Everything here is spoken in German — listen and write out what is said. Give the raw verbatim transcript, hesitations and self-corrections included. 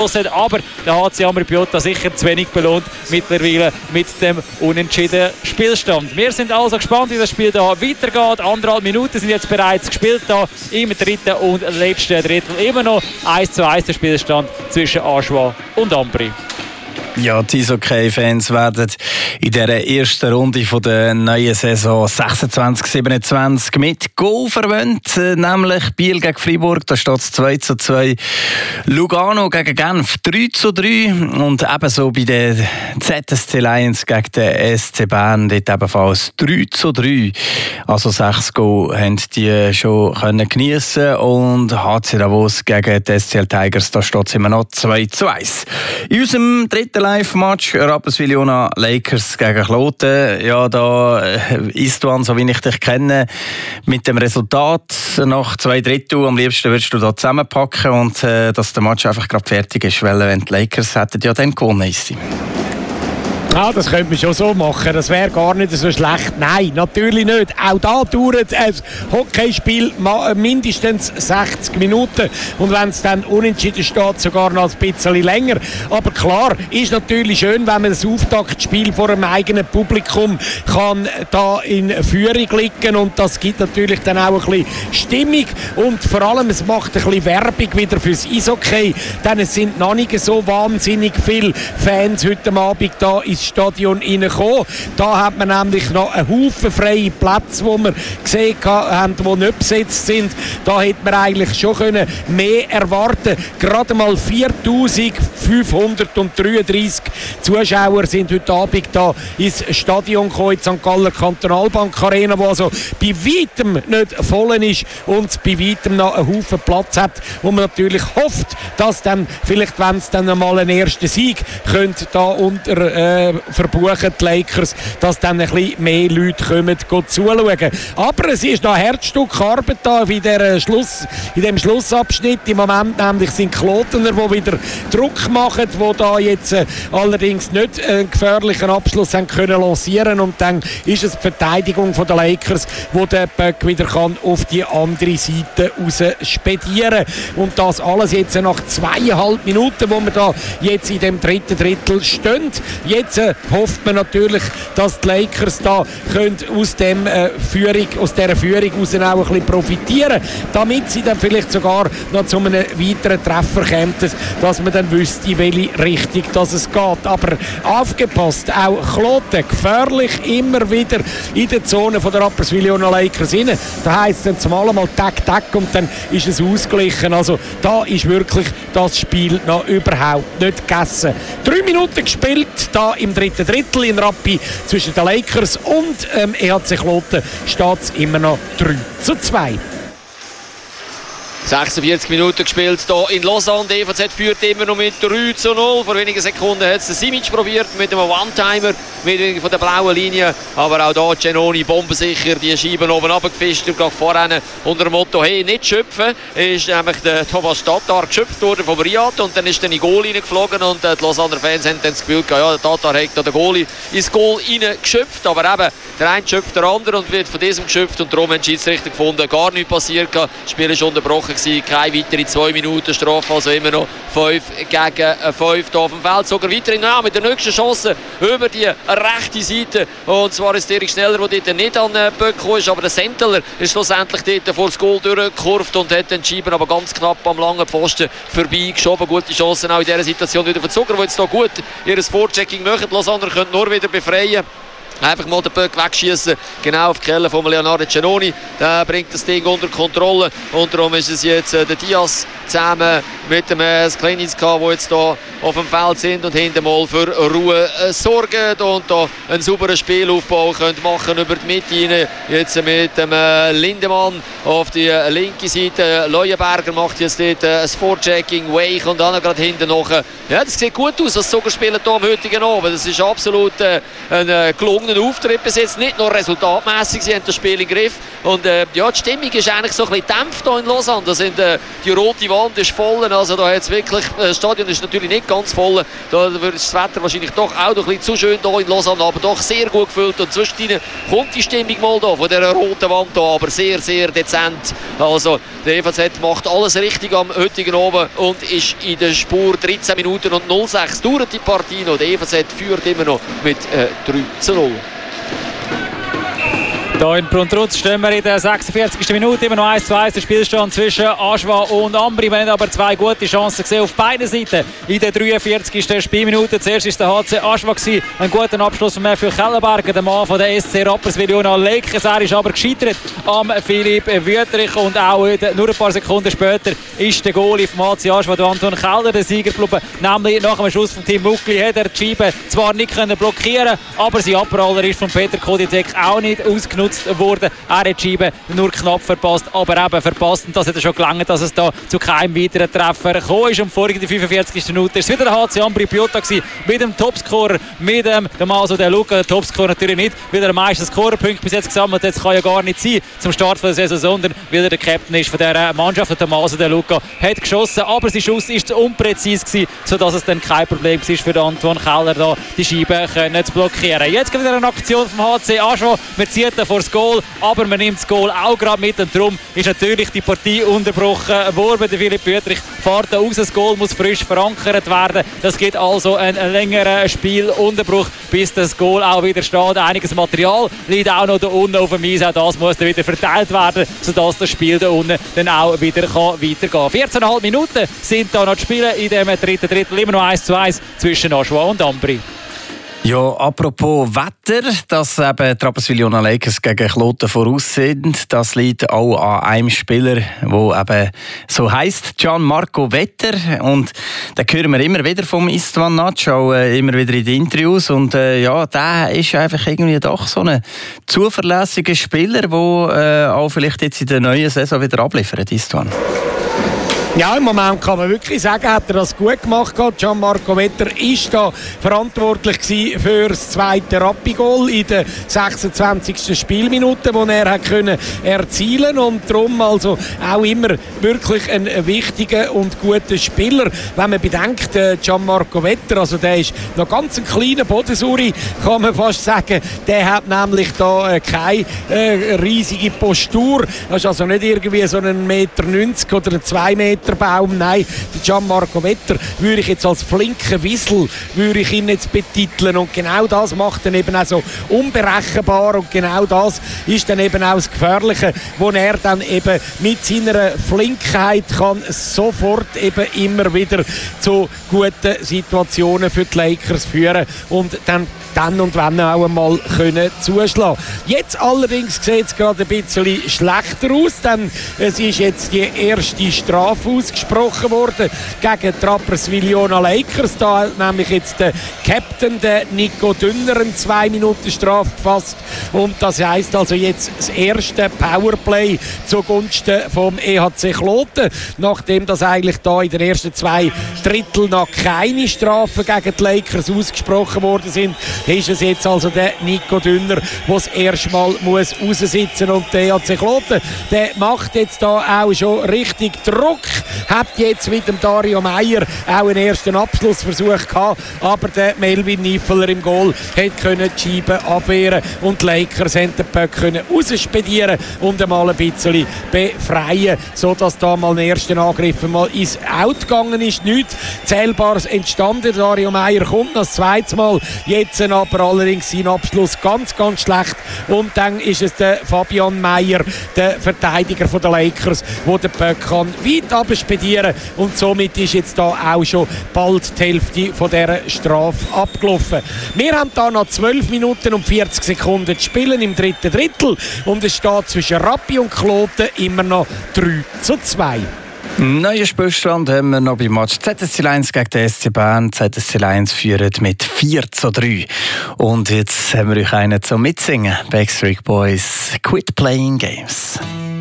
Aber der H C Amri Piotta sicher zu wenig belohnt mittlerweile mit dem unentschiedenen Spielstand. Wir sind also gespannt, wie das Spiel da weitergeht. Anderthalb Minuten sind jetzt bereits gespielt da im dritten und letzten Drittel. Immer noch eins zu eins der Spielstand zwischen Aschua und Ambri. Ja, die Eishockey-Fans werden in dieser ersten Runde von der neuen Saison sechsundzwanzig siebenundzwanzig mit Goal verwöhnt, nämlich Biel gegen Freiburg, da steht es zwei zu zwei. Lugano gegen Genf drei zu drei und ebenso bei den Z S C Lions gegen den S C Bern dort ebenfalls drei zu drei. Also sechs Goal haben die schon können geniessen und H C Davos gegen die S C L Tigers, da steht es immer noch zwei zu eins. In unserem dritten Live-Match Rapperswil-Jona Lakers gegen Kloten. Ja, da ist du, so wie ich dich kenne, mit dem Resultat nach zwei Drittel. Am liebsten würdest du da zusammenpacken und äh, dass der Match einfach gerade fertig ist, weil wenn die Lakers hätten ja dann gewonnen ist. Ja, das könnte man schon so machen. Das wäre gar nicht so schlecht. Nein, natürlich nicht. Auch da dauert ein Hockeyspiel mindestens sechzig Minuten. Und wenn es dann unentschieden steht, sogar noch ein bisschen länger. Aber klar, ist natürlich schön, wenn man das Auftaktspiel vor einem eigenen Publikum kann da in Führung liegen. Und das gibt natürlich dann auch ein bisschen Stimmung. Und vor allem, es macht ein bisschen Werbung wieder fürs Eishockey. Denn es sind noch nicht so wahnsinnig viele Fans heute Abend da ins Stadion reingekommen. Da hat man nämlich noch einen Haufen freie Plätze, die wir gesehen haben, die nicht besetzt sind. Da hätte man eigentlich schon können mehr erwarten. Gerade mal viertausendfünfhundertdreiunddreißig Zuschauer sind heute Abend da ins Stadion gekommen, in die Sankt Galler Kantonalbank Arena, wo also bei weitem nicht voll ist und bei weitem noch einen Haufen Platz hat, wo man natürlich hofft, dass dann vielleicht, wenn es dann einmal einen ersten Sieg könnte da unter äh, verbuchen die Lakers, dass dann ein bisschen mehr Leute kommen, zuschauen. Aber es ist noch ein Herzstück Arbeit da in, der Schluss, in dem Schlussabschnitt. Im Moment nämlich sind Klotener, die wieder Druck machen, die da jetzt äh, allerdings nicht einen gefährlichen Abschluss haben können lancieren. Und dann ist es die Verteidigung der Lakers, die den Böck wieder kann auf die andere Seite raus spedieren. Und das alles jetzt nach zweieinhalb Minuten, wo wir da jetzt in dem dritten Drittel stehen. Jetzt äh, hofft man natürlich, dass die Lakers da können aus, dem, äh, Führung, aus dieser Führung raus auch ein bisschen profitieren, damit sie dann vielleicht sogar noch zu einem weiteren Treffer kommen, dass man dann wüsste, in welche Richtung das es geht. Aber aufgepasst, auch Kloten gefährlich immer wieder in der Zone von der Rapperswil-Jona Lakers rein. Da heisst es dann zumal mal Tack, Tack und dann ist es ausgeglichen. Also da ist wirklich das Spiel noch überhaupt nicht gegessen. Drei Minuten gespielt, da im dritten Drittel in Rappi zwischen den Lakers und ähm, E H C Kloten steht es immer noch drei zu zwei. sechsundvierzig Minuten gespielt hier in Lausanne. Die E V Z führt immer noch mit drei zu null. Vor wenigen Sekunden hat es der Simic probiert mit einem One-Timer mit von der blauen Linie. Aber auch hier Genoni bombensicher die Scheiben oben runtergefischt. Und gerade voran unter dem Motto «Hey, nicht schöpfen» ist nämlich der Thomas Tatar geschöpft worden vom Riyad. Und dann ist dann in den Goal reingeflogen. Und die Lausanner Fans haben dann das Gefühl gehabt, ja, der Tatar hat da den Goalie ins Goal reingeschöpft. Aber eben, der eine schöpft der andere und wird von diesem geschöpft. Und darum haben die Schiedsrichter gefunden, gar nichts passiert. Das Spiel ist unterbrochen. Keine weitere zwei Minuten Strafe, also immer noch fünf gegen fünf hier auf dem Feld. Sogar weiterhin ja, mit der nächsten Chance über die rechte Seite. Und zwar ist Erik Schneller, der dort nicht an den Böck gekommen ist, aber der Sentler ist schlussendlich dort vor das Goal durchgekurvt und hat den Scheiben aber ganz knapp am langen Pfosten vorbeigeschoben. Gute Chancen auch in dieser Situation wieder für die Zucker, die jetzt hier gut ihr Vorchecking machen. Die Lausanner können nur wieder befreien. Einfach mal den Böck wegschießen, genau auf die Kelle von Leonardo Genoni. Der bringt das Ding unter Kontrolle. Und darum ist es jetzt äh, der Diaz zusammen mit dem äh, Sklenicka, die jetzt hier auf dem Feld sind und hinten mal für Ruhe äh, sorgen und da einen sauberen Spielaufbau können machen über die Mitte rein. Jetzt mit dem äh, Lindemann auf die äh, linke Seite. Leuenberger macht jetzt dort äh, das Vorchecking, Weich und dann gerade hinten noch. Äh, ja, das sieht gut aus, was Zucker spielen hier am heutigen Abend. Das ist absolut äh, ein äh, gelungener überzogenen Auftritt bis jetzt, nicht nur resultatmäßig, sie haben das Spiel im Griff. Und äh, ja, die Stimmung ist eigentlich so ein bisschen dämpft hier in Lausanne. Da sind, äh, die rote Wand ist voll, also da hat's wirklich, äh, das Stadion ist natürlich nicht ganz voll. Da wird das Wetter wahrscheinlich doch auch noch ein bisschen zu schön hier in Lausanne, aber doch sehr gut gefüllt. Und zwischendrin kommt die Stimmung mal da von dieser roten Wand hier, aber sehr, sehr dezent. Also der E V Z macht alles richtig am heutigen Abend und ist in der Spur. dreizehn Minuten und null sechs dauert die Partie noch. Der E V Z führt immer noch mit äh, drei zu null. Hier in Bruntrutz stehen wir in der sechsundvierzigsten Minute, immer noch eins zu eins der Spielstand zwischen Aschwa und Ambri. Wir haben aber zwei gute Chancen gesehen auf beiden Seiten in der dreiundvierzigsten Spielminute. Zuerst war der H C Aschwa gewesen. Ein guter Abschluss von Matthew Kellenberger, der Mann von der S C Rapperswil Jona Lakers. Er ist aber gescheitert am Philipp Wüttrich und auch nur ein paar Sekunden später ist der Goalie vom H C Aschwa, der Anton Keller, der Sieger geblieben. Nämlich nach dem Schuss von Tim Muckli hat er die Scheibe zwar nicht können blockieren, aber sein Abpraller ist von Peter Koditek auch nicht ausgenutzt worden. Er hat die Scheibe nur knapp verpasst, aber eben verpasst. Und das hat er schon gelangt, dass es da zu keinem weiteren Treffer gekommen ist. Und vorhin in der fünfundvierzigsten Minute ist es wieder der H C Ambri Piotta gewesen, mit dem Topscorer, mit dem, dem also der Luca, der Topscorer natürlich nicht, weil er am meisten Scorerpunkte bis jetzt gesammelt hat. Das kann ja gar nicht sein zum Start der Saison, sondern weil er der Captain ist von dieser Mannschaft. Der Maso, der Luca, hat geschossen, aber sein Schuss ist zu unpräzise gewesen, sodass es dann kein Problem war für den Anton Keller, da die Scheibe können zu blockieren. Jetzt gibt es wieder eine Aktion vom H C Aschwa. Man zieht vor das Goal, aber man nimmt das Goal auch gerade mit und darum ist natürlich die Partie unterbrochen worden. Der Philipp Wüttrich fährt da raus, das Goal muss frisch verankert werden. Das gibt also einen längeren Spielunterbruch, bis das Goal auch wieder steht. Einiges Material liegt auch noch da unten auf dem Eis, auch das muss dann wieder verteilt werden, sodass das Spiel da unten dann auch wieder kann weitergehen kann. vierzehn Komma fünf Minuten sind da noch zu spielen in dem dritten Drittel, immer noch eins zu eins zwischen Aschwa und Ambri. Ja, apropos Wetter, dass eben die Rapperswil Jona Lakers gegen Kloten voraus sind, das liegt auch an einem Spieler, der eben so heisst, Gianmarco Vetter. Und den hören wir immer wieder vom Istvan Natsch, auch äh, immer wieder in den Interviews. Und äh, ja, der ist einfach irgendwie doch so ein zuverlässiger Spieler, der äh, auch vielleicht jetzt in der neuen Saison wieder abliefert, Istvan. Ja, im Moment kann man wirklich sagen, hat er das gut gemacht. Gianmarco Vetter war da verantwortlich für das zweite Rappi-Goal in der sechsundzwanzigsten Spielminute, die er hat können erzielen konnte. Und darum also auch immer wirklich ein wichtiger und guter Spieler. Wenn man bedenkt, Gianmarco Vetter, also der ist noch ganz ein kleiner Bodensuri, kann man fast sagen. Der hat nämlich da keine äh, riesige Postur. Das ist also nicht irgendwie so ein eins Meter neunzig oder ein zwei Meter Baum. Nein, der Gianmarco Vetter würde ich jetzt als flinken Wissel würde ich ihn jetzt betiteln, und genau das macht ihn eben auch so unberechenbar, und genau das ist dann eben auch das Gefährliche, wo er dann eben mit seiner Flinkheit kann sofort eben immer wieder zu guten Situationen für die Lakers führen und dann dann und wenn auch einmal können zuschlagen. Jetzt allerdings sieht es gerade ein bisschen schlechter aus, denn es ist jetzt die erste Strafe ausgesprochen worden gegen die Rapperswil Jona Lakers. Da hat nämlich jetzt der Captain, der Nico Dünner, eine zwei Minuten Strafe gefasst, und das heisst also jetzt das erste Powerplay zugunsten vom E H C Kloten, nachdem das eigentlich da in den ersten zwei Drittel noch keine Strafen gegen die Lakers ausgesprochen worden sind, ist es jetzt also der Nico Dünner, der das erste Mal muss raussitzen muss. Und der E H C Kloten, der macht jetzt da auch schon richtig Druck, hat jetzt mit dem Dario Meier auch einen ersten Abschlussversuch gehabt, aber der Melvin Niffeler im Goal hat können die Scheibe abwehren und die Lakers haben den Puck können rausspedieren und einmal ein bisschen befreien, sodass da mal den ersten Angriff mal ins Out gegangen ist. Nichts Zählbares entstanden. Dario Meier kommt noch das zweite Mal, jetzt aber allerdings sein Abschluss ganz, ganz schlecht, und dann ist es der Fabian Meier, der Verteidiger der Lakers, der den Puck kann weit abspedieren, und somit ist jetzt da auch schon bald die Hälfte von dieser Strafe abgelaufen. Wir haben da noch zwölf Minuten und vierzig Sekunden zu spielen im dritten Drittel, und es steht zwischen Rappi und Kloten immer noch drei zu zwei. Neuer Spielstand haben wir noch beim Match Z S C eins gegen den S C Bern. Z S C eins führt mit vier zu drei. Und jetzt haben wir euch einen zum Mitsingen. Backstreet Boys, Quit Playing Games.